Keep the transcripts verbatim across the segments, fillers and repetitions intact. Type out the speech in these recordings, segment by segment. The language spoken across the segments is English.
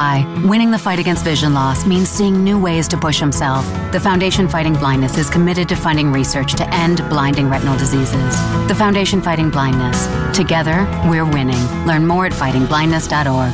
eye. Winning the fight against vision loss means seeing new ways to push himself. The Foundation Fighting Blindness is committed to funding research to end blinding retinal diseases. The Foundation Fighting Blindness. Together, we're winning. Learn more at fighting blindness dot org.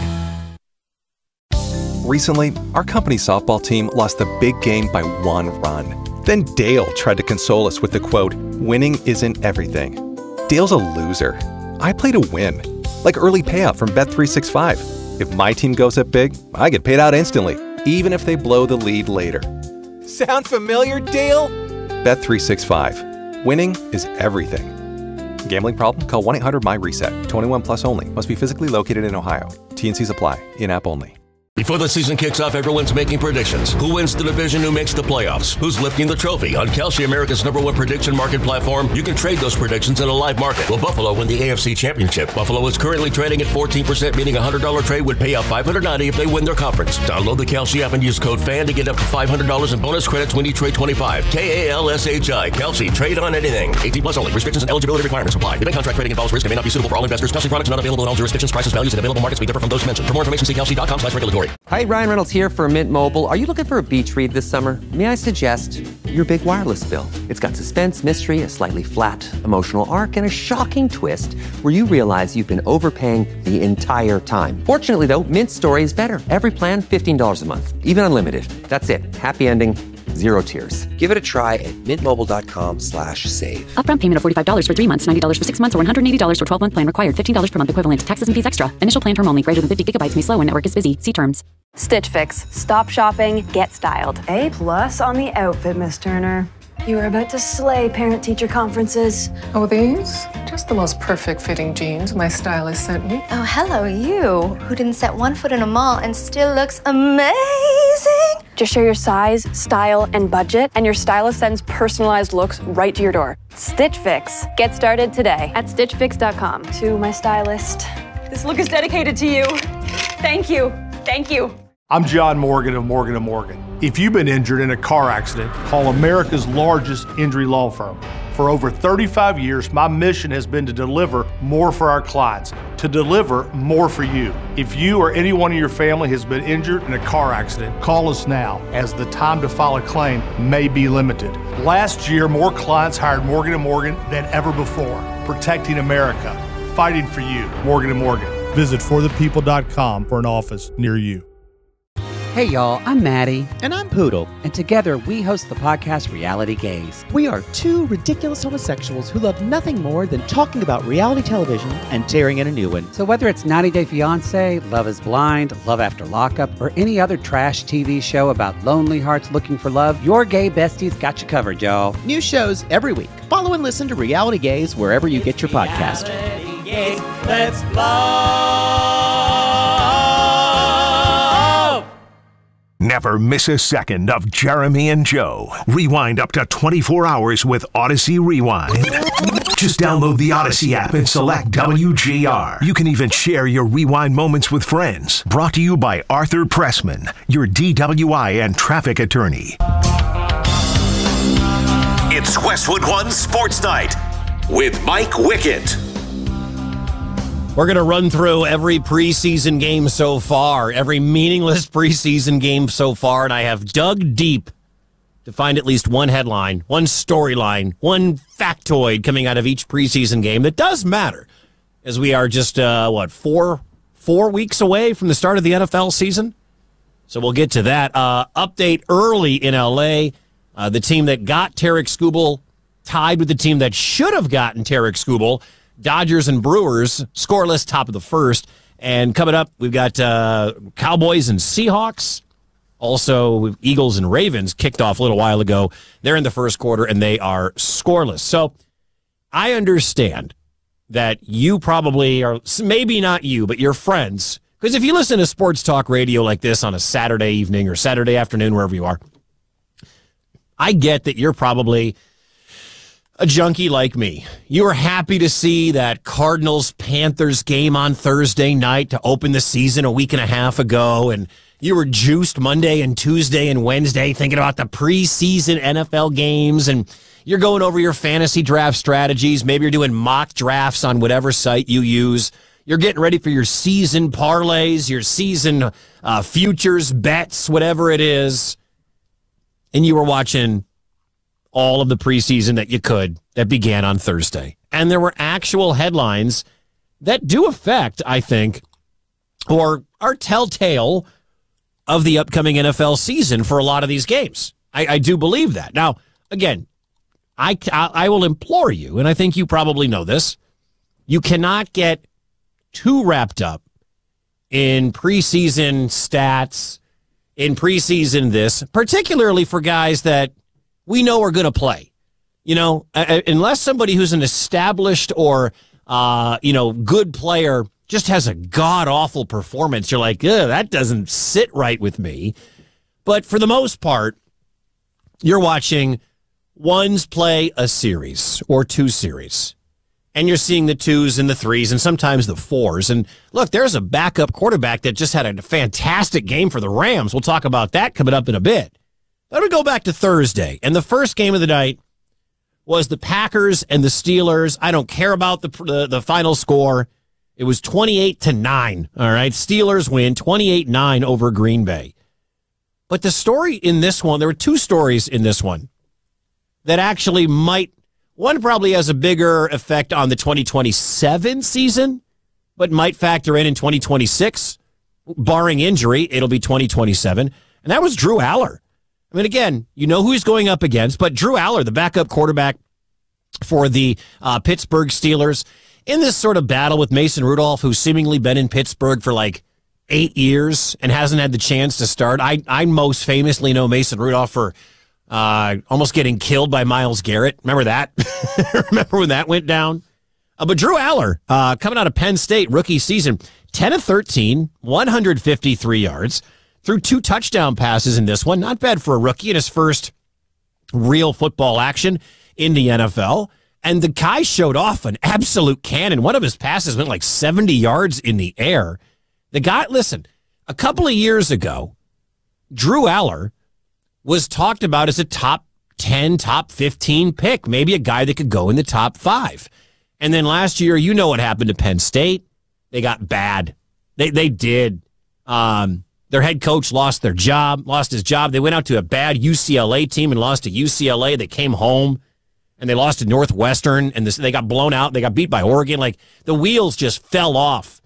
Recently, our company softball team lost the big game by one run. Then Dale tried to console us with the quote, "Winning isn't everything." Dale's a loser. I play to win. Like early payout from Bet three sixty-five. If my team goes up big, I get paid out instantly, even if they blow the lead later. Sound familiar, Dale? Bet three sixty-five. Winning is everything. Gambling problem? Call one eight hundred M Y reset. twenty-one plus only. Must be physically located in Ohio. T and Cs apply. In-app only. Before the season kicks off, everyone's making predictions. Who wins the division? Who makes the playoffs? Who's lifting the trophy? On Kalshi, America's number one prediction market platform, you can trade those predictions in a live market. Will Buffalo win the A F C Championship? Buffalo is currently trading at fourteen percent, meaning a one hundred dollars trade would pay out five hundred ninety dollars if they win their conference. Download the Kalshi app and use code FAN to get up to five hundred dollars in bonus credits when you trade twenty-five. K A L S H I. Kalshi. Trade on anything. eighteen plus only. Restrictions and eligibility requirements apply. The bank contract trading involves risk and may not be suitable for all investors. Kalshi products not available in all jurisdictions. Prices, values, and available markets may differ from those mentioned. For more information, see kalshi dot com slash regulatory. Hi, Ryan Reynolds here for Mint Mobile. Are you looking for a beach read this summer? May I suggest your big wireless bill? It's got suspense, mystery, a slightly flat emotional arc, and a shocking twist where you realize you've been overpaying the entire time. Fortunately, though, Mint's story is better. Every plan, fifteen dollars a month. Even unlimited. That's it. Happy ending. Zero tears. Give it a try at mintmobile.com slash save. Upfront payment of forty-five dollars for three months, ninety dollars for six months, or one hundred eighty dollars for twelve-month plan required. fifteen dollars per month equivalent. Taxes and fees extra. Initial plan term only. Greater than fifty gigabytes may slow when network is busy. See terms. Stitch Fix. Stop shopping. Get styled. A plus on the outfit, Miss Turner. You were about to slay parent-teacher conferences. Oh, these? Just the most perfect fitting jeans my stylist sent me. Oh, hello, you, who didn't set one foot in a mall and still looks amazing. Just share your size, style, and budget, and your stylist sends personalized looks right to your door. Stitch Fix. Get started today at stitch fix dot com. To my stylist, this look is dedicated to you. Thank you. Thank you. I'm John Morgan of Morgan and Morgan. If you've been injured in a car accident, call America's largest injury law firm. For over thirty-five years, my mission has been to deliver more for our clients, to deliver more for you. If you or anyone in your family has been injured in a car accident, call us now, as the time to file a claim may be limited. Last year, more clients hired Morgan and Morgan than ever before, protecting America, fighting for you. Morgan and Morgan. Visit for the people dot com for an office near you. Hey y'all, I'm Maddie. And I'm Poodle. And together we host the podcast Reality Gaze. We are two ridiculous homosexuals who love nothing more than talking about reality television and tearing in a new one. So whether it's ninety day fiancé, Love is Blind, Love After Lockup, or any other trash T V show about lonely hearts looking for love, your gay besties got you covered, y'all. New shows every week. Follow and listen to Reality Gaze wherever you get your podcast. Gaze, let's love. Never miss a second of Jeremy and Joe. Rewind up to twenty-four hours with Odyssey Rewind. Just download the Odyssey app and select W G R. You can even share your rewind moments with friends. Brought to you by Arthur Pressman, your D W I and traffic attorney. It's Westwood One Sports Night with Mike Wickett. We're going to run through every preseason game so far, every meaningless preseason game so far, and I have dug deep to find at least one headline, one storyline, one factoid coming out of each preseason game that does matter, as we are just, uh, what, four four weeks away from the start of the N F L season? So we'll get to that. Uh, update early in L A, uh, the team that got Tarek Skubal tied with the team that should have gotten Tarek Skubal, Dodgers and Brewers, scoreless, top of the first. And coming up, we've got uh, Cowboys and Seahawks. Also, Eagles and Ravens kicked off a little while ago. They're in the first quarter, and they are scoreless. So I understand that you probably are, maybe not you, but your friends, because if you listen to sports talk radio like this on a Saturday evening or Saturday afternoon, wherever you are, I get that you're probably a junkie like me. You were happy to see that Cardinals-Panthers game on Thursday night to open the season a week and a half ago, and you were juiced Monday and Tuesday and Wednesday thinking about the preseason N F L games, and you're going over your fantasy draft strategies. Maybe you're doing mock drafts on whatever site you use. You're getting ready for your season parlays, your season uh, futures bets, whatever it is. And you were watching all of the preseason that you could that began on Thursday. And there were actual headlines that do affect, I think, or are telltale of the upcoming N F L season for a lot of these games. I, I do believe that. Now, again, I, I will implore you, and I think you probably know this, you cannot get too wrapped up in preseason stats, in preseason this, particularly for guys that we know are going to play. You know, unless somebody who's an established or, uh, you know, good player just has a god-awful performance, you're like, ugh, that doesn't sit right with me. But for the most part, you're watching ones play a series or two series. And you're seeing the twos and the threes and sometimes the fours. And look, there's a backup quarterback that just had a fantastic game for the Rams. We'll talk about that coming up in a bit. Let me go back to Thursday. And the first game of the night was the Packers and the Steelers. I don't care about the the, the final score. It was twenty-eight to nine. All right. Steelers win twenty-eight nine over Green Bay. But the story in this one, there were two stories in this one that actually might, one probably has a bigger effect on the twenty twenty-seven season, but might factor in in twenty twenty-six. Barring injury, it'll be twenty twenty-seven. And that was Drew Aller. I mean, again, you know who he's going up against, but Drew Aller, the backup quarterback for the uh, Pittsburgh Steelers, in this sort of battle with Mason Rudolph, who's seemingly been in Pittsburgh for like eight years and hasn't had the chance to start. I, I most famously know Mason Rudolph for uh, almost getting killed by Myles Garrett. Remember that? Remember when that went down? Uh, but Drew Aller, uh, coming out of Penn State, rookie season, ten of thirteen, one hundred fifty-three yards, threw two touchdown passes in this one. Not bad for a rookie in his first real football action in the N F L. And the guy showed off an absolute cannon. One of his passes went like seventy yards in the air. The guy, listen, a couple of years ago, Drew Aller was talked about as a top ten, top fifteen pick, maybe a guy that could go in the top five. And then last year, you know what happened to Penn State. They got bad. They they did. Um, their head coach lost their job, lost his job. They went out to a bad U C L A team and lost to U C L A. They came home and they lost to Northwestern, and this, they got blown out. They got beat by Oregon. Like, the wheels just fell off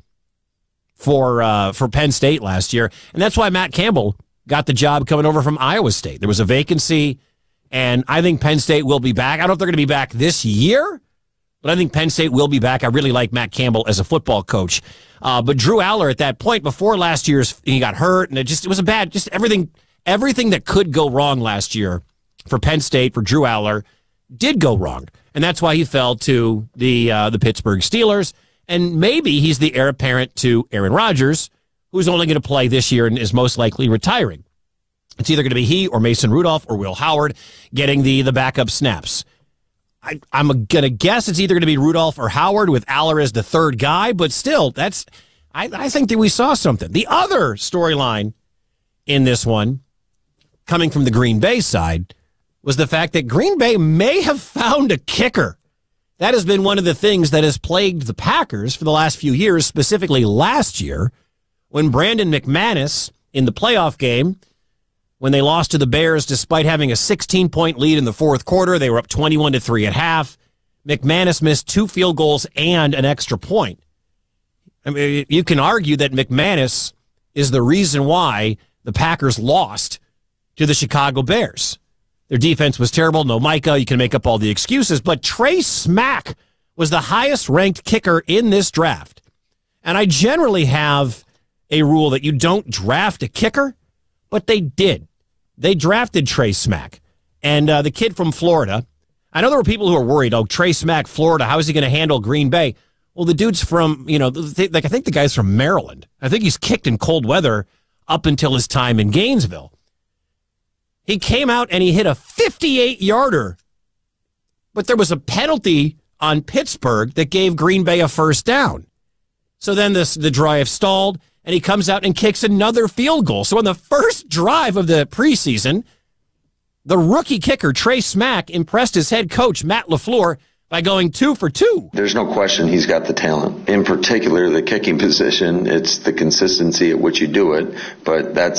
for uh, for Penn State last year. And that's why Matt Campbell got the job coming over from Iowa State. There was a vacancy, and I think Penn State will be back. I don't know if they're going to be back this year, but I think Penn State will be back. I really like Matt Campbell as a football coach. Uh, but Drew Aller at that point, before last year's, he got hurt, and it just it was a bad, just everything, everything that could go wrong last year for Penn State, for Drew Aller, did go wrong. And that's why he fell to the uh, the Pittsburgh Steelers. And maybe he's the heir apparent to Aaron Rodgers, who's only going to play this year and is most likely retiring. It's either going to be he or Mason Rudolph or Will Howard getting the, the backup snaps. I, I'm going to guess it's either going to be Rudolph or Howard with Aller as the third guy, but still, that's I, I think that we saw something. The other storyline in this one, coming from the Green Bay side, was the fact that Green Bay may have found a kicker. That has been one of the things that has plagued the Packers for the last few years, specifically last year, when Brandon McManus, in the playoff game, when they lost to the Bears despite having a sixteen-point lead in the fourth quarter, they were up twenty-one to three at half. McManus missed two field goals and an extra point. I mean, you can argue that McManus is the reason why the Packers lost to the Chicago Bears. Their defense was terrible. No Micah. You can make up all the excuses. But Trey Smack was the highest-ranked kicker in this draft. And I generally have a rule that you don't draft a kicker, but they did. They drafted Trey Smack. And uh, the kid from Florida, I know there were people who were worried, oh, Trey Smack, Florida, how is he going to handle Green Bay? Well, the dude's from, you know, like I think the guy's from Maryland. I think he's kicked in cold weather up until his time in Gainesville. He came out and he hit a fifty-eight-yarder, but there was a penalty on Pittsburgh that gave Green Bay a first down. So then this, the drive stalled, and he comes out and kicks another field goal. So on the first drive of the preseason, the rookie kicker, Trey Smack, impressed his head coach, Matt LaFleur, by going two for two. There's no question he's got the talent. In particular, the kicking position, it's the consistency at which you do it, but that's